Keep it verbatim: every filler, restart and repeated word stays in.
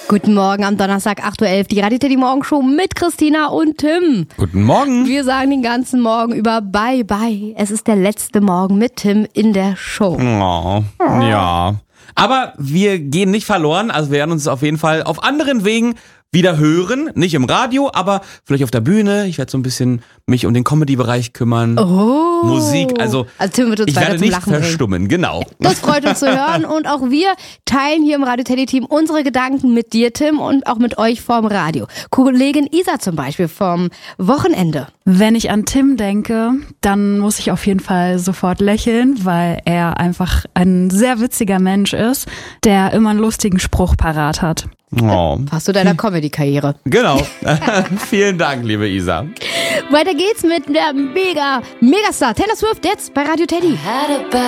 Guten Morgen am Donnerstag, acht Uhr elf, die Radio Teddy Morgenshow mit Christina und Tim. Guten Morgen. Wir sagen den ganzen Morgen über Bye Bye. Es ist der letzte Morgen mit Tim in der Show. Oh, ja. Aber wir gehen nicht verloren, also wir werden uns auf jeden Fall auf anderen Wegen wieder hören. Nicht im Radio, aber vielleicht auf der Bühne. Ich werde so ein bisschen mich um den Comedy-Bereich kümmern. Oh. Musik, also, also Tim wird uns ich weiter werde zum nicht Lachen bringen. verstummen, genau. Das freut uns zu hören und auch wir teilen hier im Radio Teddy Team unsere Gedanken mit dir, Tim, und auch mit euch vorm Radio. Kollegin Isa zum Beispiel vom Wochenende. Wenn ich an Tim denke, dann muss ich auf jeden Fall sofort lächeln, weil er einfach ein sehr witziger Mensch ist, der immer einen lustigen Spruch parat hat. Oh. Passt zu deiner Comedy-Karriere. Genau. Vielen Dank, liebe Isa. Weiter geht's mit der Mega, Megastar Taylor Swift jetzt bei Radio Teddy.